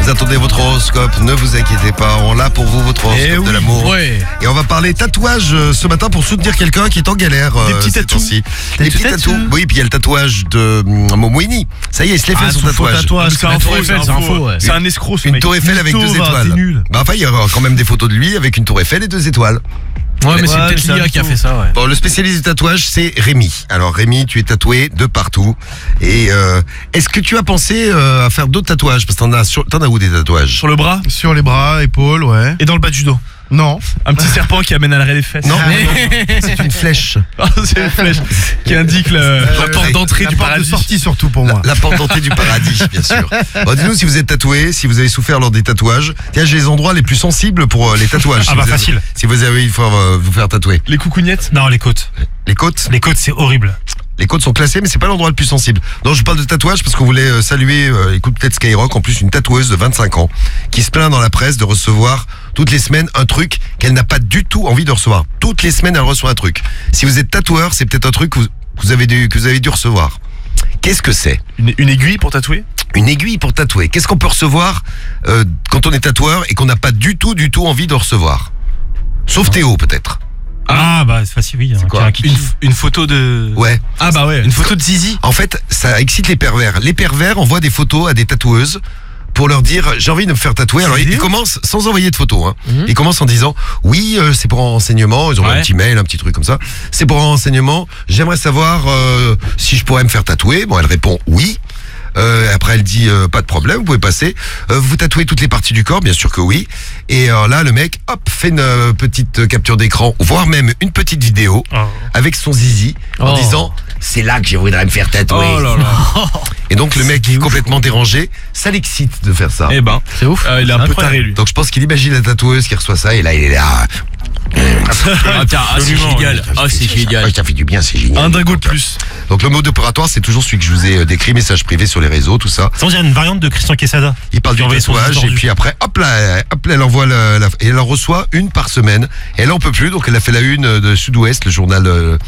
Vous attendez votre horoscope, ne vous inquiétez pas, on l'a pour vous, votre horoscope de l'amour. Ouais. Et on va parler tatouage ce matin pour soutenir quelqu'un qui est en galère. Des petits ces tatous. temps-ci. Des petits tatous. Oui, puis il y a le tatouage de Momoini. Ça y est, il se l'est fait son tatouage. C'est un faux, ouais. C'est un escroc, ce Une mec. tour Eiffel avec 2 étoiles. T'es nul. Bah enfin, il y a quand même des photos de lui avec une tour Eiffel et 2 étoiles. Ouais, mais c'est Ouais, peut-être c'est l'IA un qui a faux. fait ça, ouais. Bon, le spécialiste du tatouage, c'est Rémi. Alors Rémi, tu es tatoué de partout. Et est-ce que tu as pensé à faire d'autres tatouages? Parce que t'en as où des tatouages? Sur le bras Sur les bras, épaules, ouais. et dans le bas du dos. Non. Un petit serpent qui amène à l'arrêt des fesses. Non, c'est une flèche. Ah, c'est une flèche qui indique la porte d'entrée La du porte de paradis. sortie surtout pour moi. La porte d'entrée du paradis, bien sûr. Bon, dis-nous si vous êtes tatoué, si vous avez souffert lors des tatouages. Tiens, j'ai les endroits les plus sensibles pour les tatouages. Ah Si bah, vous avez- facile. Si vous avez envie de vous faire tatouer. Les coucougnettes. Non, les côtes. Les côtes? Les côtes, c'est horrible. Les côtes sont classées, mais c'est pas l'endroit le plus sensible. Non, je parle de tatouage parce qu'on voulait saluer, écoute peut-être Skyrock, en plus une tatoueuse de 25 ans, qui se plaint dans la presse de recevoir toutes les semaines un truc qu'elle n'a pas du tout envie de recevoir. Toutes les semaines, elle reçoit un truc. Si vous êtes tatoueur, c'est peut-être un truc que vous avez dû recevoir. Qu'est-ce que c'est? Une aiguille pour tatouer. Une aiguille pour tatouer. Qu'est-ce qu'on peut recevoir quand on est tatoueur et qu'on n'a pas du tout envie de recevoir? Sauf Théo, peut-être. Ah, bah, c'est facile, oui. quoi Un kiki. Une photo de. Ouais. Ah bah ouais. Une photo de Zizi. En fait, ça excite les pervers. Les pervers envoient des photos à des tatoueuses pour leur dire j'ai envie de me faire tatouer. Alors ils commencent sans envoyer de photos. Ils commencent en disant oui, c'est pour un renseignement. Ils ont un petit mail, un petit truc comme ça. C'est pour un renseignement. J'aimerais savoir si je pourrais me faire tatouer. Bon, elle répond oui. Après elle dit pas de problème, vous pouvez passer. Vous tatouez toutes les parties du corps, bien sûr que oui. Et là le mec hop fait une petite capture d'écran, voire même une petite vidéo avec son zizi en disant c'est là que je voudrais me faire tatouer. Oh là là. Et donc le mec est complètement dérangé, ça l'excite de faire ça. Eh ben. C'est ouf. Il est un peu taré lui. Donc je pense qu'il imagine la tatoueuse qui reçoit ça et là il est là. C'est génial. Ah, c'est génial. Ça fait du bien, c'est génial. Un dingo de plus. Donc le mode opératoire c'est toujours celui que je vous ai décrit, message privé sur les réseaux, tout ça. Ça, on dirait une variante de Christian Quesada. Il parle Qui du envoie son tatouage et tordu. puis après hop là elle envoie et elle en reçoit une par semaine. Et elle en peut plus, donc elle a fait la une de Sud-Ouest, le journal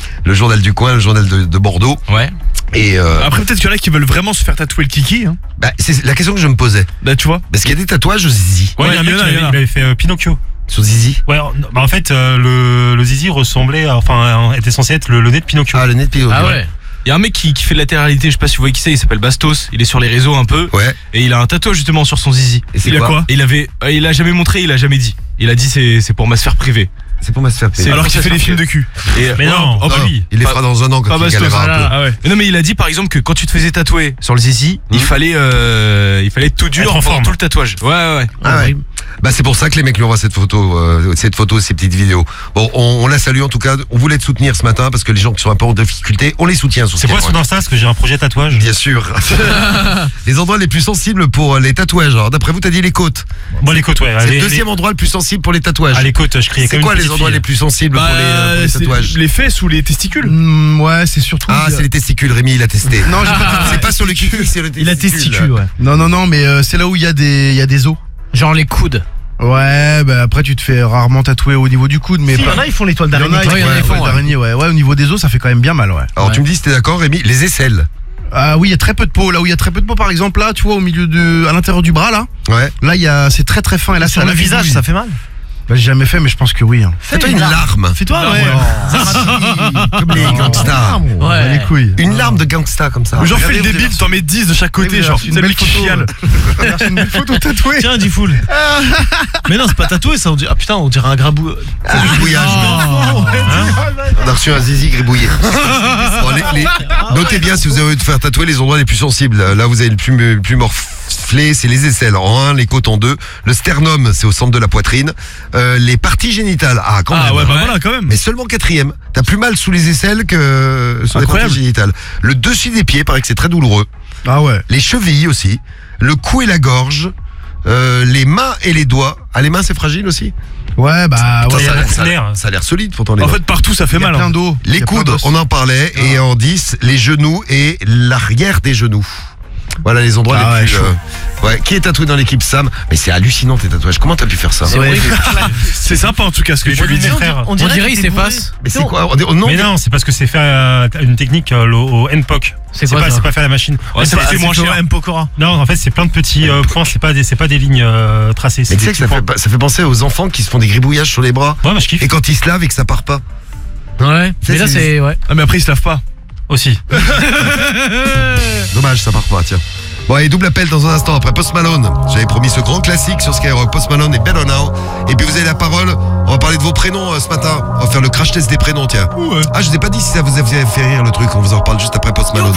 du coin, le journal de Bordeaux. Ouais. Et Après peut-être qu'il y en a qui veulent vraiment se faire tatouer le kiki. Hein. bah, c'est la question que je me posais. Là tu vois. Parce qu'il y a des tatouages au zizi. Ouais, il y a un mec qui avait fait Pinocchio. Sur zizi. Ouais, bah en fait, le zizi ressemblait, était censé être le nez de Pinocchio. Ah, le nez de Pinocchio. Ah ouais. Il y a un mec qui fait de la télé-réalité, je sais pas si vous voyez qui c'est, il s'appelle Bastos, il est sur les réseaux un peu. Ouais. Et il a un tatouage justement sur son zizi. Et c'est il a quoi Il a jamais montré, il a jamais dit. Il a dit c'est pour ma sphère privée. C'est pour ma sphère privée. Alors qu'il fait des films de cul. Et, Mais non, oh, bah Non, lui. il les Pas- fera dans un an pas quand il Bastos. galérera un peu. Ah ouais. Mais non mais il a dit par exemple que quand tu te faisais tatouer sur le zizi, il fallait être tout dur Être en pendant forme. tout le tatouage. Ouais. Ah ouais. Bah c'est pour ça que les mecs lui envoient cette photo, ces petites vidéos. Bon, on la salue en tout cas. On voulait te soutenir ce matin parce que les gens qui sont un peu en difficulté, on les soutient sur C'est quoi Skyrock. son Insta? Parce que j'ai un projet tatouage. Bien sûr. Les endroits les plus sensibles pour les tatouages. Alors d'après vous, t'as dit les côtes. Bon, les côtes, ouais. C'est le deuxième endroit le plus sensible pour les tatouages. Ah, les côtes, je criais C'est comme quoi une les petite endroits fille. les plus sensibles pour les tatouages? les fesses ou les testicules. Ouais, c'est surtout. Ah, c'est les testicules. Rémi, il a testé. Non, j'ai pas C'est pas sur le kiki, c'est le testicule. Il a testicule, ouais. Non, mais c'est là où il y a des os. Genre les coudes. Ouais, bah après tu te fais rarement tatouer au niveau du coude, mais Il y en a, ils font l'étoile Il y en a, d'araignée. Ouais, il y en a qui font, ouais. d'araignée, ouais. Ouais, au niveau des os, ça fait quand même bien mal, ouais. Alors tu me dis si t'es d'accord, Rémi, les aisselles. Ah oui, il y a très peu de peau. Là où il y a très peu de peau, par exemple, là, tu vois, à l'intérieur du bras, là. Ouais. Là, c'est très très fin. Et là, Sur le visage, ça fait mal. Bah, j'ai jamais fait, mais je pense que oui. Hein. Fais-toi une larme. Fais-toi, ouais. Comme les gangsters. Ouais. Les couilles. Une larme de gangsta comme ça. Genre fais Regardez, le vous débile, t'en mets 10 de chaque côté, Oui, genre c'est une c'est belle le qui photo. chiale. C'est une belle photo tatouée. Tiens, dis full. Mais non, c'est pas tatoué, ça. On dirait, ah putain, on dirait un grabou. C'est du gribouillage. On a reçu un zizi gribouillé. Bon, notez bien si vous avez envie de faire tatouer les endroits les plus sensibles. Là, vous avez le plus morflé, c'est les aisselles en 1, les côtes en 2. Le sternum, c'est au centre de la poitrine. Les parties génitales, quand même. Ah ouais, bah voilà quand même. Mais seulement 4e. T'as plus mal sous les aisselles que sur les Incroyable. parties génitales. Le dessus des pieds, paraît que c'est très douloureux. Ah ouais. Les chevilles aussi. Le cou et la gorge. Les mains et les doigts. Ah, les mains, c'est fragile aussi. Ouais, bah Putain, ouais. ça a l'air solide pourtant les En mains. fait partout ça fait Il y a mal. plein hein. d'os. Il y Les a plein coudes, d'os. on en parlait. Et en 10, les genoux et l'arrière des genoux. Voilà les endroits Ah les ouais, plus. chaud. Ouais. Qui est tatoué dans l'équipe Sam? Mais c'est hallucinant tes tatouages. Comment t'as pu faire ça? C'est sympa en tout cas ce que tu lui dis. frère. On dirait il s'efface. Mais c'est quoi? Non. Mais non, c'est parce que c'est fait une technique au NPOC. C'est quoi, ça c'est pas fait à la machine. Ouais, c'est c'est moins cher. Pokora. Non, en fait, c'est plein de petits points. C'est pas des lignes tracées. Mais tu sais que ça fait penser aux enfants qui se font des gribouillages sur les bras. Ouais, moi je kiffe Et quand ils se lavent et que ça part pas. Ouais. Ça, Mais là, c'est- c'est. Ouais. Ah mais après il se lave pas. aussi. Dommage, ça part pas, tiens. Bon, allez, double appel dans un instant après Post Malone. J'avais promis ce grand classique sur Skyrock, Post Malone et Better Now. Et puis vous avez la parole, on va parler de vos prénoms ce matin. On va faire le crash test des prénoms, tiens. Ah, je vous ai pas dit si ça vous avait fait rire le truc, on vous en reparle juste après Post Malone.